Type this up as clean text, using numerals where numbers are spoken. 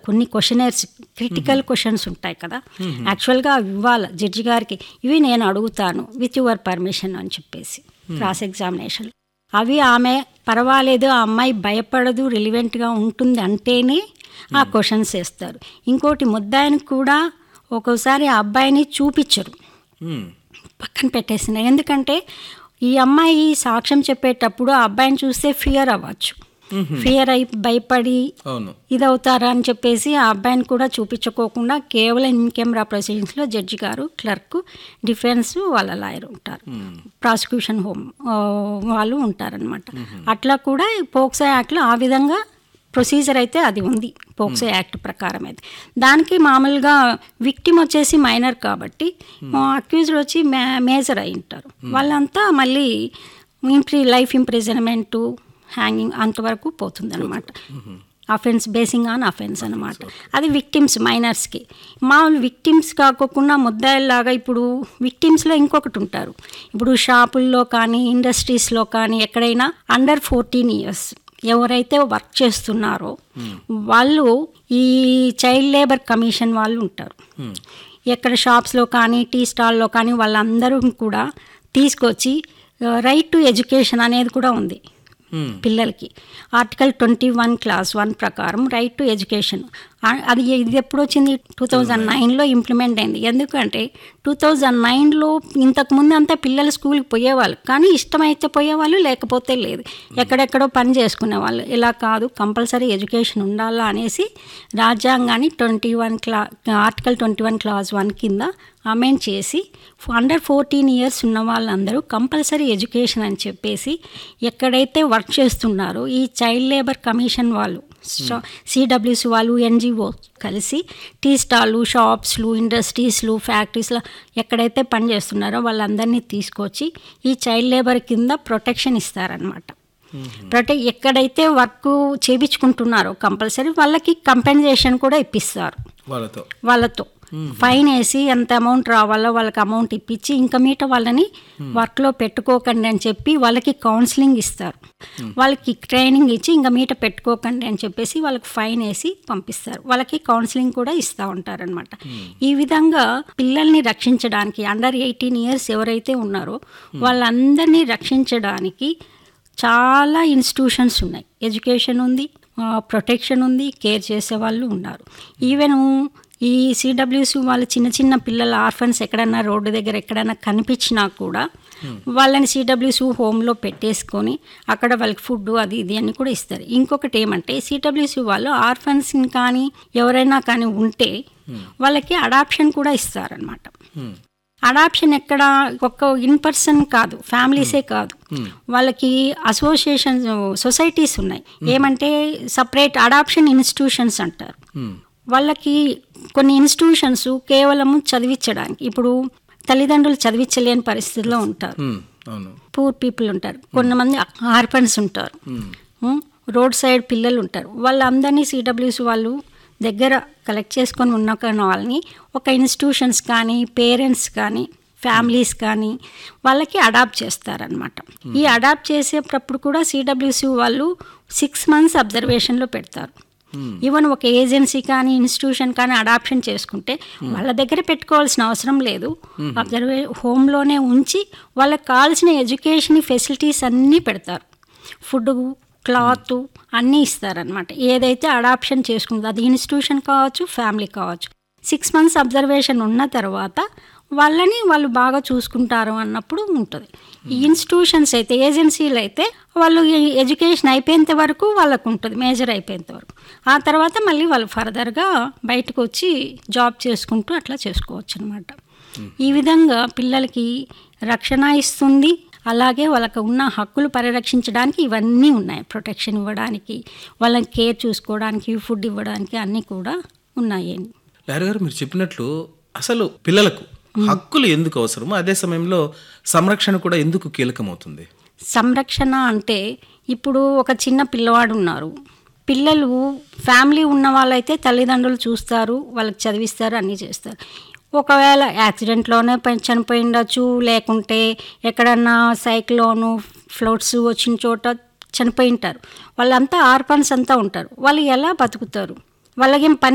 కొన్ని questionnaires critical questions ఉంటాయి కదా, యాక్చువల్గా అవి ఇవ్వాలి జడ్జి గారికి. ఇవి నేను అడుగుతాను విత్ యువర్ పర్మిషన్ అని చెప్పేసి క్రాస్ ఎగ్జామినేషన్. అవి ఆమె పర్వాలేదు, ఆ అమ్మాయి భయపడదు, రిలివెంట్గా ఉంటుంది అంటేనే ఆ క్వశ్చన్స్ వేస్తారు. ఇంకోటి ముద్దాయిని కూడా ఒక్కోసారి ఆ అబ్బాయిని చూపించరు, పక్కన పెట్టేసిన. ఎందుకంటే ఈ అమ్మాయి సాక్ష్యం చెప్పేటప్పుడు ఆ అబ్బాయిని చూస్తే ఫియర్ అవ్వచ్చు, ఫియర్ అయి భయపడి ఇదవుతారా అని చెప్పేసి ఆ అబ్బాయిని కూడా చూపించుకోకుండా కేవలం ఇన్ కెమెరా ప్రొసీడింగ్స్లో జడ్జి గారు, క్లర్క్, డిఫెన్స్ వాళ్ళ లాయర్ ఉంటారు, ప్రాసిక్యూషన్ వాళ్ళు ఉంటారనమాట. అట్లా కూడా పోక్సో యాక్ట్లో ఆ విధంగా ప్రొసీజర్ అయితే అది ఉంది పోక్సో యాక్ట్ ప్రకారం. అయితే దానికి మామూలుగా విక్టిమ్ వచ్చేసి మైనర్ కాబట్టి అక్యూజ్డ్ వచ్చి మేజర్ అయి ఉంటారు. వాళ్ళంతా మళ్ళీ లైఫ్ ఇంప్రిజన్మెంటు, హ్యాంగింగ్ అంతవరకు పోతుందన్నమాట. అఫెన్స్ బేసింగ్ ఆన్ అఫెన్స్ అనమాట. అది విక్టిమ్స్ మైనర్స్కి. మామూలు విక్టిమ్స్ కాకోకుండా ముద్దాయిల్లాగా ఇప్పుడు విక్టిమ్స్లో ఇంకొకటి ఉంటారు. ఇప్పుడు షాపుల్లో కానీ ఇండస్ట్రీస్లో కానీ ఎక్కడైనా అండర్ 14 years ఎవరైతే వర్క్ చేస్తున్నారో వాళ్ళు ఈ చైల్డ్ లేబర్ కమిషన్ వాళ్ళు ఉంటారు. ఎక్కడ షాప్స్లో కానీ టీ స్టాల్లో కానీ వాళ్ళందరూ కూడా తీసుకొచ్చి రైట్ టు ఎడ్యుకేషన్ అనేది కూడా ఉంది పిల్లలకి. ఆర్టికల్ 21 Clause 1 ప్రకారం రైట్ టు ఎడ్యుకేషన్. అది ఇది ఎప్పుడు వచ్చింది? 2009లో ఇంప్లిమెంట్ అయింది. ఎందుకంటే 2009లో ఇంతకుముందు అంతా పిల్లలు స్కూల్కి పోయేవాళ్ళు, కానీ ఇష్టమైతే పోయేవాళ్ళు, లేకపోతే లేదు, ఎక్కడెక్కడో పని చేసుకునేవాళ్ళు. ఇలా కాదు, కంపల్సరీ ఎడ్యుకేషన్ ఉండాలా అనేసి రాజ్యాంగాన్ని ఆర్టికల్ 21 Clause 1 కింద అమెండ్ చేసి అండర్ 14 years ఉన్న వాళ్ళందరూ కంపల్సరీ ఎడ్యుకేషన్ అని చెప్పేసి ఎక్కడైతే వర్క్ చేస్తున్నారో ఈ చైల్డ్ లేబర్ కమిషన్ వాళ్ళు, సిడబ్ల్యూసి వాళ్ళు, ఎన్జిఓ కలిసి టీ స్టాళ్ళు, షాప్స్లు, ఇండస్ట్రీస్లు, ఫ్యాక్టరీస్లో ఎక్కడైతే పని చేస్తున్నారో వాళ్ళందరినీ తీసుకొచ్చి ఈ చైల్డ్ లేబర్ కింద ప్రొటెక్షన్ ఇస్తారనమాట. ఎక్కడైతే వర్క్ చేయించుకుంటున్నారో కంపల్సరీ వాళ్ళకి కంపెన్సేషన్ కూడా ఇప్పిస్తారు. వాళ్ళతో ఫైన్ వేసి ఎంత అమౌంట్ రావాలో వాళ్ళకి అమౌంట్ ఇప్పించి ఇంకా మీట వాళ్ళని వర్క్లో పెట్టుకోకండి అని చెప్పి వాళ్ళకి కౌన్సిలింగ్ ఇస్తారు. వాళ్ళకి ట్రైనింగ్ ఇచ్చి ఇంకా మీట పెట్టుకోకండి అని చెప్పేసి వాళ్ళకి ఫైన్ వేసి పంపిస్తారు. వాళ్ళకి కౌన్సిలింగ్ కూడా ఇస్తూ ఉంటారనమాట. ఈ విధంగా పిల్లల్ని రక్షించడానికి అండర్ 18 years ఎవరైతే ఉన్నారో వాళ్ళందరినీ రక్షించడానికి చాలా ఇన్స్టిట్యూషన్స్ ఉన్నాయి. ఎడ్యుకేషన్ ఉంది, ప్రొటెక్షన్ ఉంది, కేర్ చేసే వాళ్ళు ఉన్నారు. ఈవెన్ ఈ సిడబ్ల్యూసి వాళ్ళు చిన్న చిన్న పిల్లల ఆర్ఫన్స్ ఎక్కడన్నా రోడ్డు దగ్గర ఎక్కడైనా కనిపించినా కూడా వాళ్ళని సిడబ్ల్యూసి హోమ్లో పెట్టేసుకొని అక్కడ వాళ్ళకి ఫుడ్ అది ఇది అని కూడా ఇస్తారు. ఇంకొకటి ఏమంటే సిడబ్ల్యూసి వాళ్ళు ఆర్ఫన్స్ కానీ ఎవరైనా కానీ ఉంటే వాళ్ళకి అడాప్షన్ కూడా ఇస్తారనమాట. అడాప్షన్ ఎక్కడ ఒక్క ఇన్ పర్సన్ కాదు, ఫ్యామిలీసే కాదు, వాళ్ళకి అసోసియేషన్ సొసైటీస్ ఉన్నాయి. ఏమంటే సపరేట్ అడాప్షన్ ఇన్స్టిట్యూషన్స్ అంటారు. వాళ్ళకి కొన్ని ఇన్స్టిట్యూషన్స్ కేవలము చదివించడానికి, ఇప్పుడు తల్లిదండ్రులు చదివించలేని పరిస్థితిలో ఉంటారు, పూర్ పీపుల్ ఉంటారు, కొంతమంది ఆర్ఫన్స్ ఉంటారు, రోడ్ సైడ్ పిల్లలు ఉంటారు. వాళ్ళందరినీ సిడబ్ల్యూసి వాళ్ళు దగ్గర కలెక్ట్ చేసుకొని ఉన్న వాళ్ళని ఒక ఇన్స్టిట్యూషన్స్ కానీ పేరెంట్స్ కానీ ఫ్యామిలీస్ కానీ వాళ్ళకి అడాప్ట్ చేస్తారనమాట. ఈ అడాప్ట్ చేసేటప్పుడు కూడా సిడబ్ల్యూసి వాళ్ళు 6 months అబ్జర్వేషన్లో పెడతారు. ఈవెన్ ఒక ఏజెన్సీ కానీ ఇన్స్టిట్యూషన్ కానీ అడాప్షన్ చేసుకుంటే వాళ్ళ దగ్గర పెట్టుకోవాల్సిన అవసరం లేదు, హోమ్లోనే ఉంచి వాళ్ళకి కావాల్సిన ఎడ్యుకేషన్ ఫెసిలిటీస్ అన్నీ పెడతారు. ఫుడ్, క్లాత్ అన్నీ ఇస్తారనమాట. ఏదైతే అడాప్షన్ చేసుకుంటుందో అది ఇన్స్టిట్యూషన్ కావచ్చు, ఫ్యామిలీ కావచ్చు. 6 months అబ్జర్వేషన్ ఉన్న తర్వాత వాళ్ళని వాళ్ళు బాగా చూసుకుంటారు అన్నప్పుడు ఉంటుంది. ఈ ఇన్స్టిట్యూషన్స్ అయితే, ఏజెన్సీలు అయితే వాళ్ళు ఎడ్యుకేషన్ అయిపోయేంత వరకు వాళ్ళకు ఉంటుంది, మేజర్ అయిపోయేంత వరకు. ఆ తర్వాత మళ్ళీ వాళ్ళు ఫర్దర్గా బయటకు వచ్చి జాబ్ చేసుకుంటూ అట్లా చేసుకోవచ్చు అనమాట. ఈ విధంగా పిల్లలకి రక్షణ ఇస్తుంది. అలాగే వాళ్ళకు ఉన్న హక్కులు పరిరక్షించడానికి ఇవన్నీ ఉన్నాయి. ప్రొటెక్షన్ ఇవ్వడానికి, వాళ్ళకి కేర్ చూసుకోవడానికి, ఫుడ్ ఇవ్వడానికి అన్నీ కూడా ఉన్నాయి. లాయర్ గారు, మీరు చెప్పినట్లు అసలు పిల్లలకు హక్కులు ఎందుకు అవసరమో అదే సమయంలో సంరక్షణ కూడా ఎందుకు కీలకమవుతుంది? సంరక్షణ అంటే ఇప్పుడు ఒక చిన్న పిల్లవాడు ఉన్నారు, పిల్లలు ఫ్యామిలీ ఉన్న వాళ్ళైతే తల్లిదండ్రులు చూస్తారు, వాళ్ళకి చదివిస్తారు, అన్నీ చేస్తారు. ఒకవేళ యాక్సిడెంట్లోనే చనిపోయి ఉండొచ్చు, లేకుంటే ఎక్కడన్నా సైక్లోను ఫ్లడ్స్ వచ్చిన చోట చనిపోయి ఉంటారు. వాళ్ళంతా ఆర్ఫన్స్ అంతా ఉంటారు. వాళ్ళు ఎలా బతుకుతారు? వాళ్ళకేం పని